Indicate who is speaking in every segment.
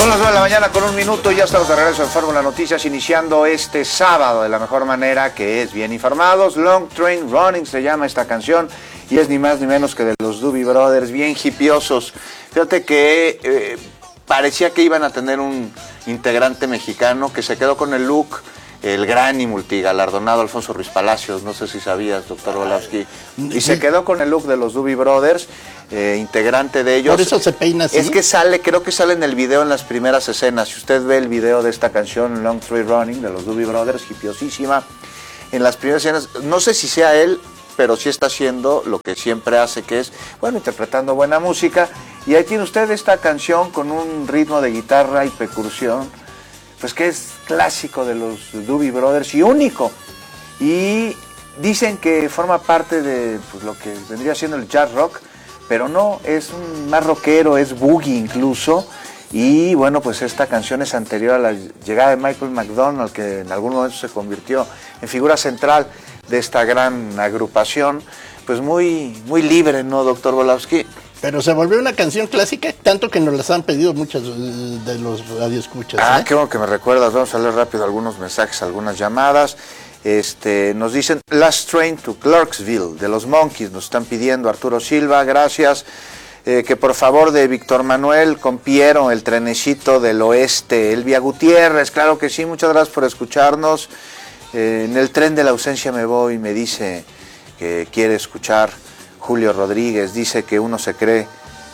Speaker 1: Son las 9 de la mañana con 1 minuto y ya estamos de regreso en Fórmula Noticias, iniciando este sábado de la mejor manera, que es bien informados. Long Train Running se llama esta canción y es ni más ni menos que de los Doobie Brothers, bien hipiosos. Fíjate que parecía que iban a tener un integrante mexicano que se quedó con el look, el gran y multigalardonado Alfonso Ruiz Palacios, no sé si sabías, doctor Volowski, y se quedó con el look de los Doobie Brothers, integrante de ellos.
Speaker 2: Por eso se peina así.
Speaker 1: Es que creo que sale en el video en las primeras escenas. Si usted ve el video de esta canción, Long Train Running, de los Doobie Brothers, hipiosísima, en las primeras escenas, no sé si sea él, pero sí está haciendo lo que siempre hace, que es, bueno, interpretando buena música. Y ahí tiene usted esta canción con un ritmo de guitarra y percusión, pues que es clásico de los Doobie Brothers y único. Y dicen que forma parte de pues, lo que vendría siendo el jazz rock, pero no, es un más rockero, es boogie incluso. Y bueno, pues esta canción es anterior a la llegada de Michael McDonald, que en algún momento se convirtió en figura central de esta gran agrupación. Pues muy, muy libre, ¿no, doctor Volowski?
Speaker 2: Pero se volvió una canción clásica, tanto que nos las han pedido muchas de los radioescuchas.
Speaker 1: Qué bueno que me recuerdas. Vamos a leer rápido algunos mensajes, algunas llamadas. Nos dicen Last Train to Clarksville, de los Monkees, nos están pidiendo. Arturo Silva, gracias. Que por favor de Víctor Manuel Compiero, el trenecito del oeste. Elvia Gutiérrez, claro que sí, muchas gracias por escucharnos. En el tren de la ausencia me voy, me dice que quiere escuchar. Julio Rodríguez dice que uno se cree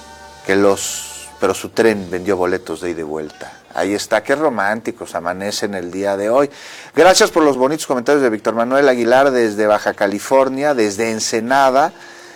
Speaker 1: pero su tren vendió boletos de ida y vuelta. Ahí está, qué románticos amanecen el día de hoy. Gracias por los bonitos comentarios de Víctor Manuel Aguilar desde Baja California, desde Ensenada.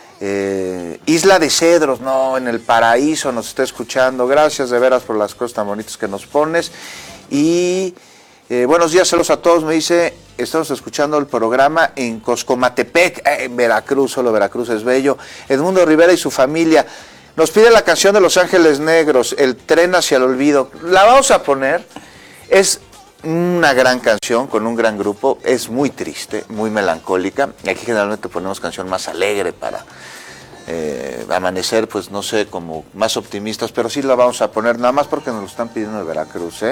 Speaker 1: Isla de Cedros, no, en el paraíso nos está escuchando. Gracias de veras por las cosas tan bonitas que nos pones. Y buenos días, saludos a todos, me dice, estamos escuchando el programa en Coscomatepec, en Veracruz, solo Veracruz es bello. Edmundo Rivera y su familia nos pide la canción de Los Ángeles Negros, El tren hacia el olvido. La vamos a poner, es una gran canción con un gran grupo, es muy triste, muy melancólica. Aquí generalmente ponemos canción más alegre para amanecer, pues no sé, como más optimistas, pero sí la vamos a poner nada más porque nos lo están pidiendo de Veracruz,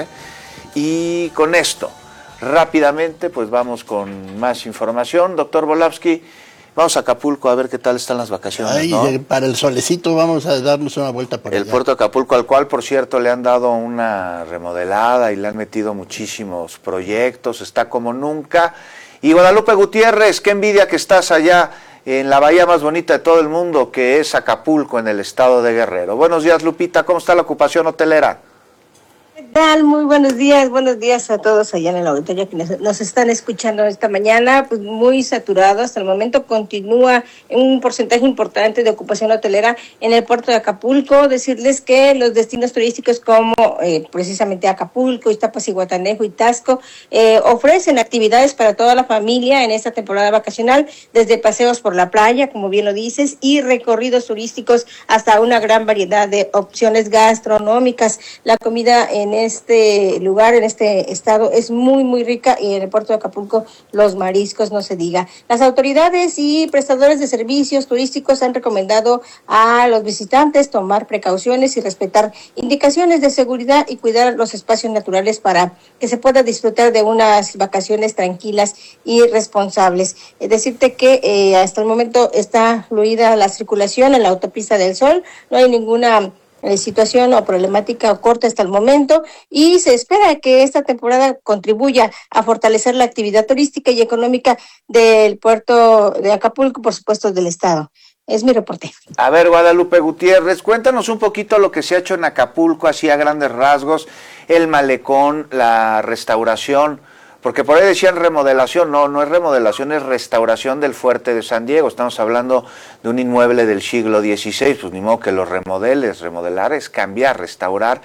Speaker 1: Y con esto, rápidamente, pues vamos con más información. Doctor Volowski, vamos a Acapulco a ver qué tal están las vacaciones.
Speaker 2: Ay, ¿no? Para el solecito vamos a darnos una vuelta por
Speaker 1: el
Speaker 2: allá.
Speaker 1: puerto de Acapulco, al cual, por cierto, le han dado una remodelada y le han metido muchísimos proyectos, está como nunca. Y Guadalupe Gutiérrez, qué envidia que estás allá en la bahía más bonita de todo el mundo, que es Acapulco, en el estado de Guerrero. Buenos días, Lupita, ¿cómo está la ocupación hotelera?
Speaker 3: ¿Qué tal? Muy buenos días a todos allá en el auditorio que nos están escuchando esta mañana, pues muy saturado, hasta el momento continúa un porcentaje importante de ocupación hotelera en el puerto de Acapulco. Decirles que los destinos turísticos como precisamente Acapulco, Iztapas y Guatanejo y Taxco ofrecen actividades para toda la familia en esta temporada vacacional, desde paseos por la playa, como bien lo dices, y recorridos turísticos hasta una gran variedad de opciones gastronómicas. La comida en este lugar, en este estado, es muy, muy rica, y en el puerto de Acapulco los mariscos no se diga. Las autoridades y prestadores de servicios turísticos han recomendado a los visitantes tomar precauciones y respetar indicaciones de seguridad y cuidar los espacios naturales para que se pueda disfrutar de unas vacaciones tranquilas y responsables. Decirte que hasta el momento está fluida la circulación en la autopista del Sol, no hay ninguna situación o problemática o corta hasta el momento, y se espera que esta temporada contribuya a fortalecer la actividad turística y económica del puerto de Acapulco, por supuesto del estado. Es mi reporte.
Speaker 1: A ver, Guadalupe Gutiérrez, cuéntanos un poquito lo que se ha hecho en Acapulco, así a grandes rasgos, el malecón, la restauración, porque por ahí decían remodelación, no es remodelación, es restauración del fuerte de San Diego. Estamos hablando de un inmueble del siglo XVI, pues ni modo que lo remodeles. Remodelar es cambiar, restaurar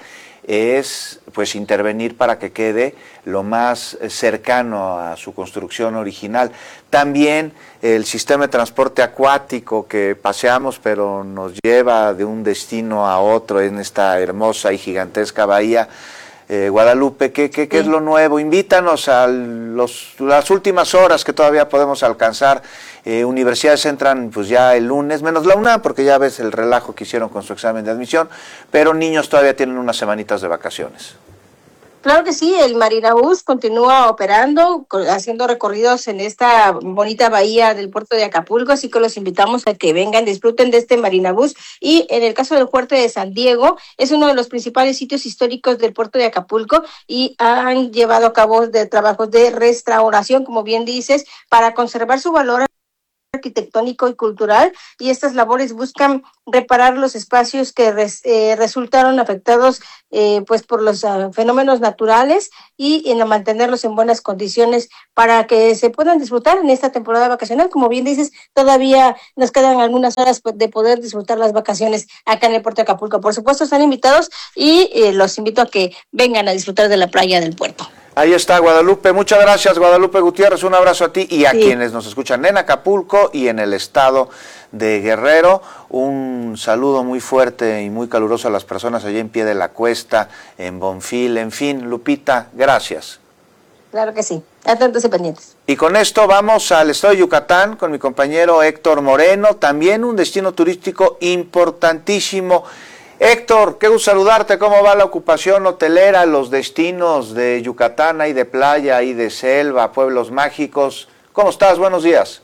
Speaker 1: es pues intervenir para que quede lo más cercano a su construcción original. También el sistema de transporte acuático que paseamos, pero nos lleva de un destino a otro en esta hermosa y gigantesca bahía. Guadalupe, ¿qué es lo nuevo? Invítanos a las últimas horas que todavía podemos alcanzar. Universidades entran pues ya el lunes, menos la UNAM, porque ya ves el relajo que hicieron con su examen de admisión, pero niños todavía tienen unas semanitas de vacaciones.
Speaker 3: Claro que sí, el Marinabús continúa operando, haciendo recorridos en esta bonita bahía del puerto de Acapulco, así que los invitamos a que vengan, disfruten de este Marinabús. Y en el caso del puerto de San Diego, es uno de los principales sitios históricos del puerto de Acapulco y han llevado a cabo trabajos de restauración, como bien dices, para conservar su valor arquitectónico y cultural, y estas labores buscan reparar los espacios que resultaron afectados pues por los fenómenos naturales y en mantenerlos en buenas condiciones para que se puedan disfrutar en esta temporada vacacional. Como bien dices, todavía nos quedan algunas horas de poder disfrutar las vacaciones acá en el puerto de Acapulco. Por supuesto, están invitados y los invito a que vengan a disfrutar de la playa del puerto.
Speaker 1: Ahí está, Guadalupe. Muchas gracias, Guadalupe Gutiérrez. Un abrazo a ti y a quienes nos escuchan en Acapulco y en el estado de Guerrero. Un saludo muy fuerte y muy caluroso a las personas allá en Pie de la Cuesta, en Bonfil, en fin. Lupita, gracias.
Speaker 3: Claro que sí. Atentos y pendientes.
Speaker 1: Y con esto vamos al estado de Yucatán con mi compañero Héctor Moreno, también un destino turístico importantísimo. Héctor, qué gusto saludarte. ¿Cómo va la ocupación hotelera, los destinos de Yucatán, y de playa, y de selva, pueblos mágicos? ¿Cómo estás? Buenos días.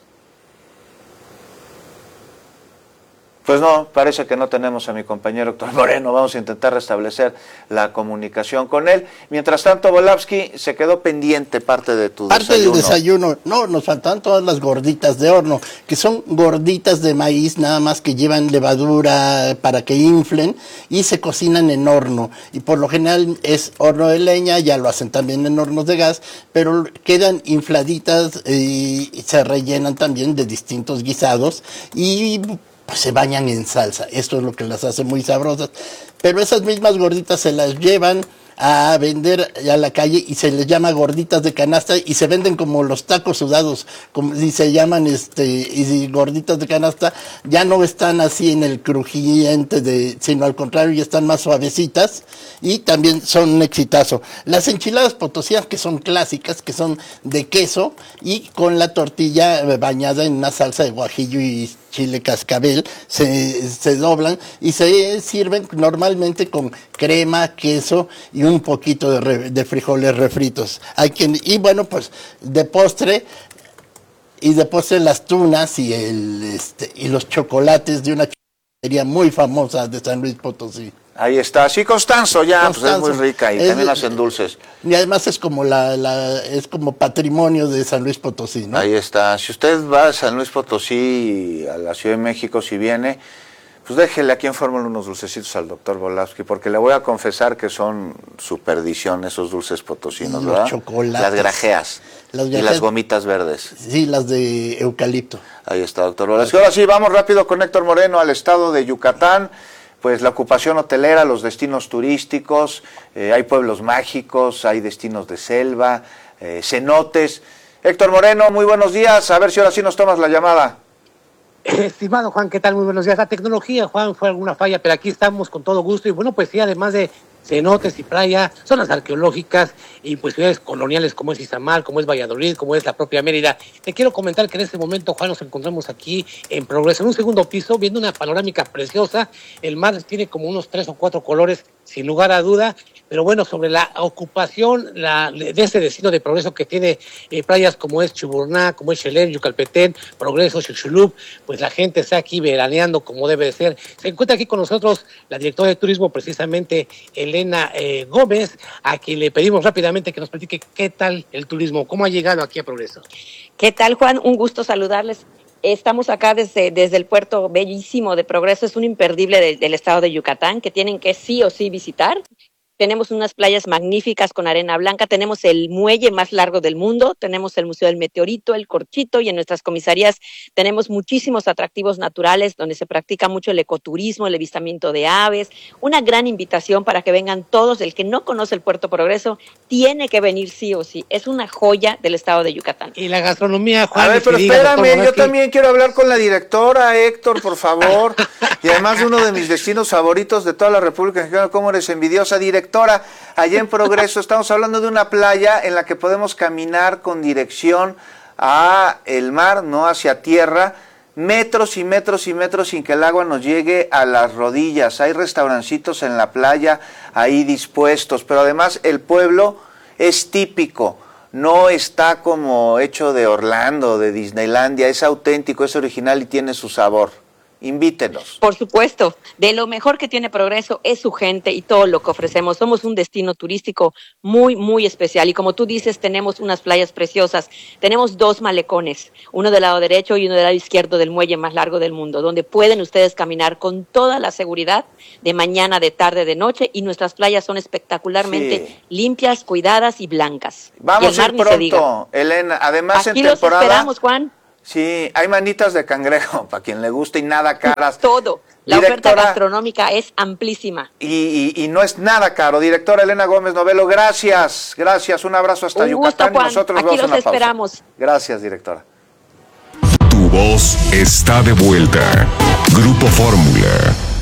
Speaker 1: Pues no, parece que no tenemos a mi compañero Héctor Moreno. Vamos a intentar restablecer la comunicación con él. Mientras tanto, Volavsky, se quedó pendiente parte de tu desayuno.
Speaker 2: Parte del desayuno. No, nos faltan todas las gorditas de horno, que son gorditas de maíz, nada más que llevan levadura para que inflen y se cocinan en horno. Y por lo general es horno de leña, ya lo hacen también en hornos de gas, pero quedan infladitas y se rellenan también de distintos guisados y pues se bañan en salsa. Esto es lo que las hace muy sabrosas. Pero esas mismas gorditas se las llevan a vender a la calle y se les llama gorditas de canasta y se venden como los tacos sudados, como si se llaman y gorditas de canasta. Ya no están así en el crujiente sino al contrario, ya están más suavecitas y también son un exitazo. Las enchiladas potosinas, que son clásicas, que son de queso y con la tortilla bañada en una salsa de guajillo y chile cascabel, se doblan y se sirven normalmente con crema, queso y un poquito de frijoles refritos. Y bueno, pues de postre las tunas y los chocolates de una chocolatería muy famosa de San Luis Potosí.
Speaker 1: Ahí está, sí, Constanzo, ya, Constanzo, pues es muy rica y también hacen dulces.
Speaker 2: Y además es como es como patrimonio de San Luis Potosí, ¿no?
Speaker 1: Ahí está, si usted va a San Luis Potosí, a la Ciudad de México, si viene, pues déjele aquí en Fórmula unos dulcecitos al doctor Volavsky, porque le voy a confesar que son su perdición esos dulces potosinos, ¿verdad?
Speaker 2: Los chocolates.
Speaker 1: Las grajeas. Y las gomitas verdes.
Speaker 2: Sí, las de eucalipto.
Speaker 1: Ahí está, doctor Volavsky. Ahora sí, vamos rápido con Héctor Moreno al estado de Yucatán. Pues la ocupación hotelera, los destinos turísticos, hay pueblos mágicos, hay destinos de selva, cenotes. Héctor Moreno, muy buenos días, a ver si ahora sí nos tomas la llamada.
Speaker 4: Estimado Juan, ¿qué tal? Muy buenos días. La tecnología, Juan, fue alguna falla, pero aquí estamos con todo gusto. Y bueno, pues sí, además de cenotes y playa, zonas arqueológicas y pues ciudades coloniales como es Izamal, como es Valladolid, como es la propia Mérida. Te quiero comentar que en este momento, Juan, nos encontramos aquí en Progreso, en un segundo piso, viendo una panorámica preciosa. El mar tiene como unos 3 o 4 colores, sin lugar a duda. Pero bueno, sobre la ocupación de este destino de Progreso que tiene playas como es Chuburná, como es Xelén, Yucalpetén, Progreso, Xixulub, pues la gente está aquí veraneando como debe de ser. Se encuentra aquí con nosotros la directora de turismo, precisamente Elena Gómez, a quien le pedimos rápidamente que nos platique qué tal el turismo, cómo ha llegado aquí a Progreso.
Speaker 5: ¿Qué tal, Juan? Un gusto saludarles. Estamos acá desde el puerto bellísimo de Progreso, es un imperdible del estado de Yucatán que tienen que sí o sí visitar. Tenemos unas playas magníficas con arena blanca, tenemos el muelle más largo del mundo, tenemos el Museo del Meteorito, el Corchito, y en nuestras comisarías tenemos muchísimos atractivos naturales donde se practica mucho el ecoturismo, el avistamiento de aves. Una gran invitación para que vengan todos. El que no conoce el Puerto Progreso tiene que venir sí o sí. Es una joya del estado de Yucatán.
Speaker 4: Y la gastronomía, Juan.
Speaker 1: A ver, pero espérame, yo también quiero hablar con la directora, Héctor, por favor. Y además uno de mis destinos favoritos de toda la República Mexicana. ¿Cómo eres envidiosa, directora? directora, allá en Progreso estamos hablando de una playa en la que podemos caminar con dirección a el mar, no hacia tierra, metros y metros y metros sin que el agua nos llegue a las rodillas. Hay restaurancitos en la playa ahí dispuestos, pero además el pueblo es típico, no está como hecho de Orlando, de Disneylandia, es auténtico, es original y tiene su sabor. Invítenos.
Speaker 5: Por supuesto, de lo mejor que tiene Progreso es su gente y todo lo que ofrecemos. Somos un destino turístico muy, muy especial y como tú dices, tenemos unas playas preciosas. Tenemos 2 malecones, uno del lado derecho y uno del lado izquierdo del muelle más largo del mundo, donde pueden ustedes caminar con toda la seguridad de mañana, de tarde, de noche, y nuestras playas son espectacularmente limpias, cuidadas y blancas.
Speaker 1: Vamos a ir pronto, Elena. Además,
Speaker 5: aquí
Speaker 1: en temporada...
Speaker 5: los esperamos, Juan.
Speaker 1: Sí, hay manitas de cangrejo, para quien le guste, y nada caras.
Speaker 5: Todo. La oferta gastronómica es amplísima.
Speaker 1: Y no es nada caro. Directora Elena Gómez Novelo, gracias. Gracias, un abrazo hasta Yucatán.
Speaker 5: Juan.
Speaker 1: Y nosotros
Speaker 5: aquí
Speaker 1: vamos a
Speaker 5: los
Speaker 1: una
Speaker 5: esperamos.
Speaker 1: Pausa. Gracias, directora.
Speaker 6: Tu voz está de vuelta. Grupo Fórmula.